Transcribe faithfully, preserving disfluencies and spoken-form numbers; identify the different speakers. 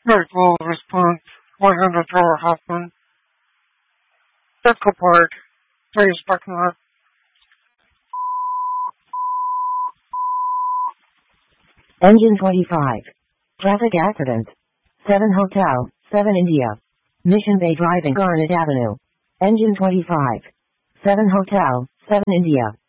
Speaker 1: Medical response one hundred Tower Hoffman. Echo Park. Please parking lot.
Speaker 2: Engine twenty-five. Traffic accident. seven Hotel, seven India. Mission Bay driving Garnet Avenue. Engine twenty-five. seven Hotel, seven India.